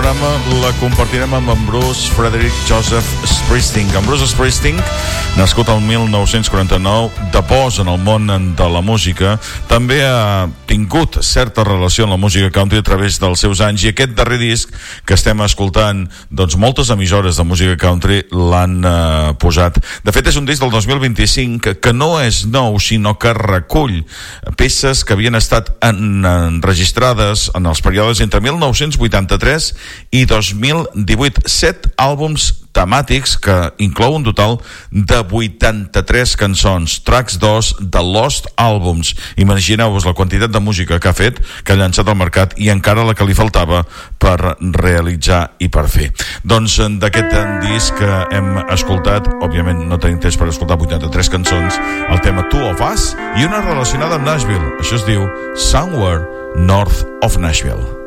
programa la compartirem amb en Bruce Frederick Joseph Springsteen. En Bruce Springsteen, nascut el 1949, de pos en el món de la música, també ha tingut certa relació amb la música country a través dels seus anys, i aquest darrer disc que estem escoltant, doncs moltes emissores de música country l'han posat. De fet, és un disc del 2025 que no és nou, sinó que recull peces que havien estat enregistrades en els períodes entre 1983 i 2018, 7 àlbums temàtics que inclou un total de 83 cançons, tracks 2 de Lost Albums. Imagineu-vos la quantitat de música que ha fet, que ha llançat al mercat, i encara la que li faltava per realitzar i per fer. Doncs d'aquest disc que hem escoltat, òbviament no tenim temps per escoltar 83 cançons, el tema Two of Us i una relacionada amb Nashville. Això es diu Somewhere North of Nashville.